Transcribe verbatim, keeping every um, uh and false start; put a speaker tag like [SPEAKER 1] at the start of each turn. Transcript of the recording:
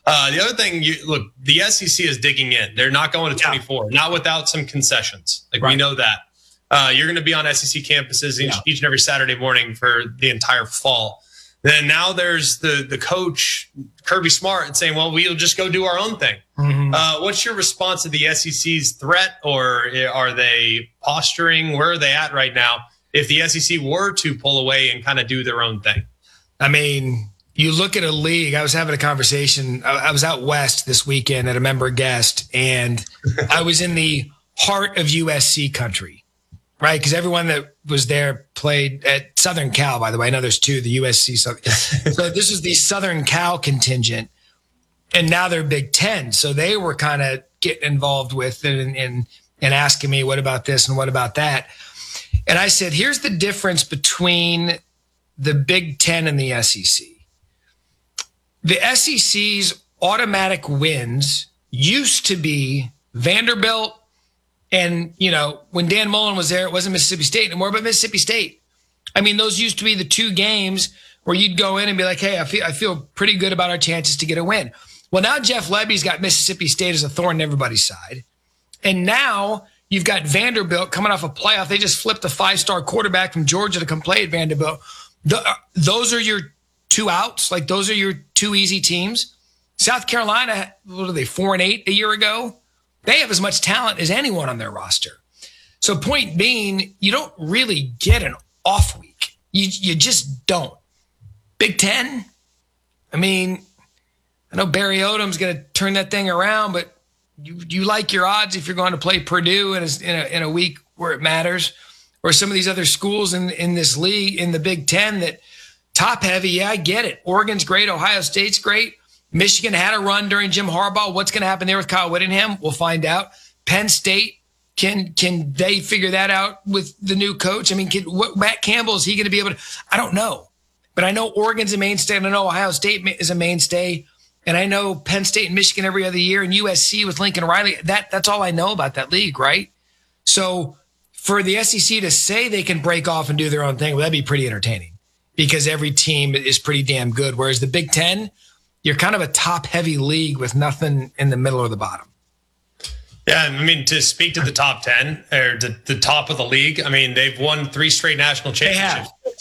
[SPEAKER 1] Uh, the other thing, you look, the S E C is digging in. They're not going to twenty-four, yeah. not without some concessions. Like right. we know that. Uh, you're going to be on S E C campuses each, yeah. each and every Saturday morning for the entire fall. Then now there's the the coach, Kirby Smart, and saying, well, we'll just go do our own thing. Mm-hmm. Uh, what's your response to the S E C's threat, or are they posturing? Where are they at right now if the S E C were to pull away and kind of do their own thing?
[SPEAKER 2] I mean, you look at a league. I was having a conversation. I was out west this weekend at a member guest, and I was in the heart of U S C country, right? Because everyone that was there played at Southern Cal, by the way. I know there's two, the U S C. So this is the Southern Cal contingent, and now they're Big Ten. So they were kind of getting involved with it and, and, and asking me, what about this and what about that? And I said, here's the difference between the Big Ten and the S E C. The S E C's automatic wins used to be Vanderbilt, and, you know, when Dan Mullen was there, it wasn't Mississippi State anymore, but Mississippi State. I mean, those used to be the two games where you'd go in and be like, hey, I feel I feel pretty good about our chances to get a win. Well, now Jeff Lebby's got Mississippi State as a thorn in everybody's side. And now you've got Vanderbilt coming off a playoff. They just flipped a five-star quarterback from Georgia to come play at Vanderbilt. The, uh, those are your two outs. Like, those are your two easy teams. South Carolina, what are they, four and eight a year ago? They have as much talent as anyone on their roster. So point being, you don't really get an off week. You you just don't. Big Ten, I mean, I know Barry Odom's going to turn that thing around, but you you like your odds if you're going to play Purdue in a, in a, in a week where it matters, or some of these other schools in, in this league, in the Big Ten that top heavy. Yeah, I get it. Oregon's great. Ohio State's great. Michigan had a run during Jim Harbaugh. What's going to happen there with Kyle Whittingham? We'll find out. Penn State, can can they figure that out with the new coach? I mean, can, what, Matt Campbell, is he going to be able to? I don't know. But I know Oregon's a mainstay, and I know Ohio State is a mainstay, and I know Penn State and Michigan every other year, and U S C with Lincoln Riley. That That's all I know about that league, right? So for the S E C to say they can break off and do their own thing, well, that'd be pretty entertaining because every team is pretty damn good. Whereas the Big Ten, you're kind of a top-heavy league with nothing in the middle or the bottom.
[SPEAKER 1] Yeah, I mean, to speak to the top ten or to the top of the league, I mean, they've won three straight national championships.